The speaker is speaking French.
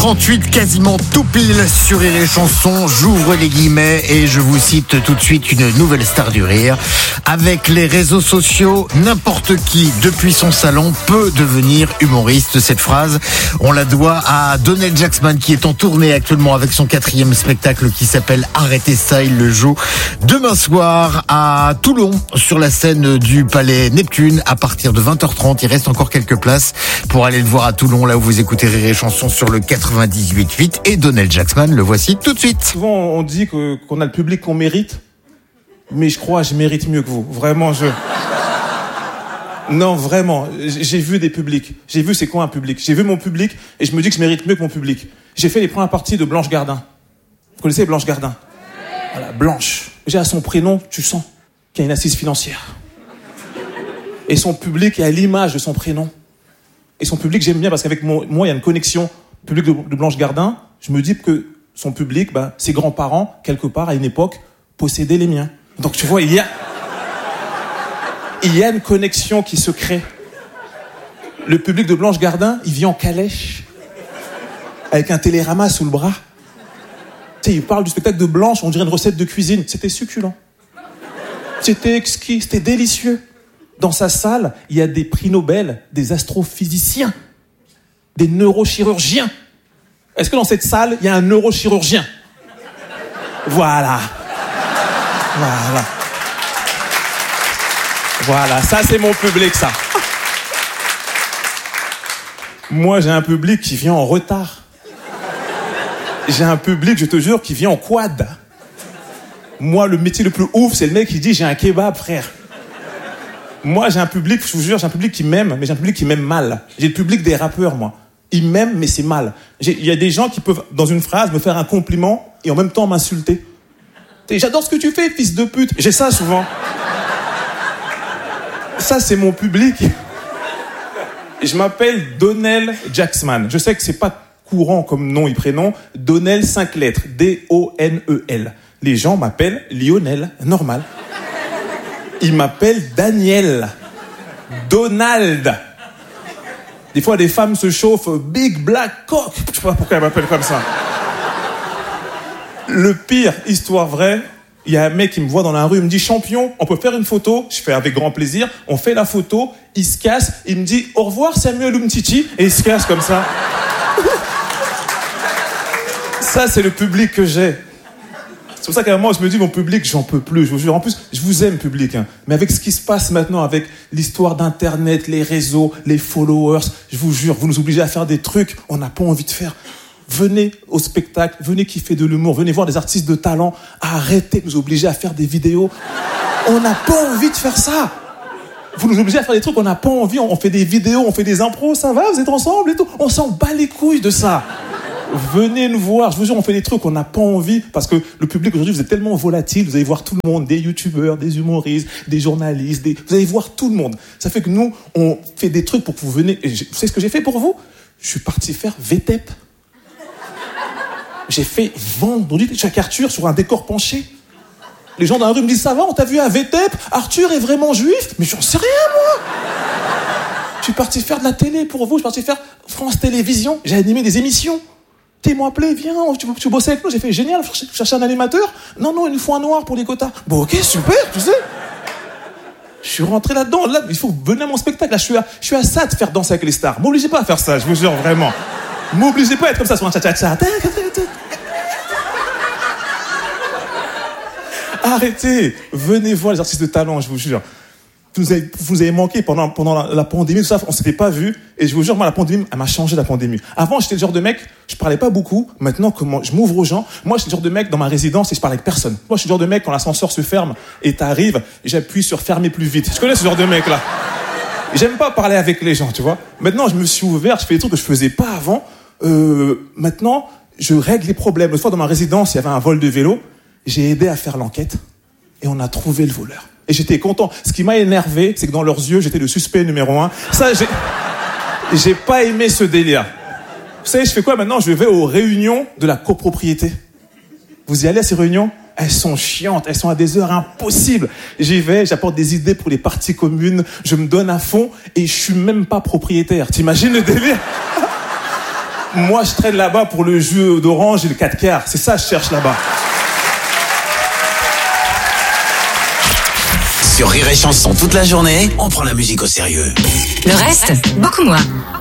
7h38, quasiment tout pile sur Rire et Chanson. J'ouvre les guillemets et je vous cite tout de suite une nouvelle star du rire. Avec les réseaux sociaux, n'importe qui, depuis son salon, peut devenir humoriste. Cette phrase, on la doit à Donald Jacksman, qui est en tournée actuellement avec son 4e spectacle qui s'appelle Arrêtez ça. Il le joue demain soir à Toulon, sur la scène du Palais Neptune, à partir de 20h30. Il reste encore quelques places pour aller le voir à Toulon, là où vous écoutez Rire et Chanson sur le 98.8. Et Donald Jacksman, le voici tout de suite. Souvent, on dit qu'on a le public qu'on mérite. Mais je crois que je mérite mieux que vous. Vraiment, Non, vraiment. J'ai vu des publics. J'ai vu c'est quoi un public. J'ai vu mon public et je me dis que je mérite mieux que mon public. J'ai fait les premières parties de Blanche Gardin. Vous connaissez Blanche Gardin? Voilà, Blanche. Déjà à son prénom, tu sens qu'il y a une assise financière. Et son public est à l'image de son prénom. Et son public, j'aime bien parce qu'avec moi, il y a une connexion. Le public de Blanche Gardin, je me dis que son public, ses grands-parents, quelque part, à une époque, possédaient les miens. Donc tu vois, il y a une connexion qui se crée. Le public de Blanche Gardin, il vit en calèche, avec un télérama sous le bras. Tu sais, il parle du spectacle de Blanche, on dirait une recette de cuisine. C'était succulent. C'était exquis, c'était délicieux. Dans sa salle, il y a des prix Nobel, des astrophysiciens, des neurochirurgiens. Est-ce que dans cette salle, il y a un neurochirurgien? Voilà. Voilà, ça c'est mon public, ça. Moi, j'ai un public qui vient en retard. J'ai un public, je te jure, qui vient en quad. Moi, le métier le plus ouf, c'est le mec qui dit « j'ai un kebab, frère ». Moi, j'ai un public, je vous jure, j'ai un public qui m'aime, mais j'ai un public qui m'aime mal. J'ai le public des rappeurs, moi. Ils m'aiment, mais c'est mal. Il y a des gens qui peuvent, dans une phrase, me faire un compliment et en même temps m'insulter. J'adore ce que tu fais, fils de pute. J'ai ça souvent. Ça, c'est mon public. Je m'appelle Donald Jacksman. Je sais que c'est pas courant comme nom et prénom. Donald 5 lettres. D-O-N-E-L. Les gens m'appellent Lionel. Normal. Ils m'appellent Daniel. Donald. Des fois, des femmes se chauffent Big Black Cock. Je sais pas pourquoi elles m'appellent comme ça. Le pire, histoire vraie, il y a un mec qui me voit dans la rue, il me dit « Champion, on peut faire une photo ?» Je fais avec grand plaisir. On fait la photo, il se casse, il me dit « Au revoir Samuel Umtiti » et il se casse comme ça. Ça, c'est le public que j'ai. C'est pour ça qu'à un moment, je me dis, mon public, j'en peux plus, je vous jure. En plus, je vous aime, public, hein. Mais avec ce qui se passe maintenant, avec l'histoire d'Internet, les réseaux, les followers, je vous jure, vous nous obligez à faire des trucs on n'a pas envie de faire. Venez au spectacle, venez kiffer de l'humour, venez voir des artistes de talent. Arrêtez de nous obliger à faire des vidéos. On n'a pas envie de faire ça. Vous nous obligez à faire des trucs on n'a pas envie. On fait des vidéos, on fait des impros, ça va, vous êtes ensemble et tout. On s'en bat les couilles de ça. Venez nous voir, je vous jure, on fait des trucs qu'on n'a pas envie, parce que le public aujourd'hui, vous êtes tellement volatile, vous allez voir tout le monde, des youtubeurs, des humoristes, des journalistes, vous allez voir tout le monde. Ça fait que nous, on fait des trucs pour que vous venez. Et vous savez ce que j'ai fait pour vous? Je suis parti faire VTEP. J'ai fait vendredi chaque Arthur sur un décor penché. Les gens dans la rue me disent, ça va, on t'a vu à VTEP? Arthur est vraiment juif? Mais j'en sais rien, moi. Je suis parti faire de la télé pour vous, je suis parti faire France Télévisions, j'ai animé des émissions. Ils m'ont appelé, viens, tu bosses avec nous. J'ai fait, génial, vous cherchez un animateur? Non, il nous faut un noir pour les quotas. Bon, ok, super, tu sais. Je suis rentré là-dedans. Là, il faut que vous veniez à mon spectacle. Là, je suis à ça de faire danser avec les stars. M'obligez pas à faire ça, je vous jure, vraiment. M'obligez pas à être comme ça sur un cha-cha-cha. Arrêtez. Venez voir les artistes de talent, je vous jure. Vous avez manqué pendant la pandémie, tout ça, on s'était pas vu. Et je vous jure, moi, la pandémie, elle m'a changé, la pandémie. Avant, j'étais le genre de mec, je parlais pas beaucoup. Maintenant, comment je m'ouvre aux gens. Moi, j'étais le genre de mec dans ma résidence et je parlais avec personne. Moi, je suis le genre de mec, quand l'ascenseur se ferme et t'arrives, j'appuie sur fermer plus vite. Je connais ce genre de mec là. J'aime pas parler avec les gens, tu vois. Maintenant, je me suis ouvert, je fais des trucs que je faisais pas avant. Maintenant, je règle les problèmes. L'autre fois, dans ma résidence, il y avait un vol de vélo. J'ai aidé à faire l'enquête et on a trouvé le voleur. Et j'étais content. Ce qui m'a énervé, c'est que dans leurs yeux, j'étais le suspect numéro 1. Ça, j'ai pas aimé ce délire. Vous savez, je fais quoi maintenant? Je vais aux réunions de la copropriété. Vous y allez à ces réunions? Elles sont chiantes, elles sont à des heures impossibles. J'y vais, j'apporte des idées pour les parties communes, je me donne à fond et je suis même pas propriétaire. T'imagines le délire? Moi, je traîne là-bas pour le jus d'orange et le 4 quarts. C'est ça que je cherche là-bas. Sur Rire et Chanson toute la journée, on prend la musique au sérieux. Le reste, beaucoup moins.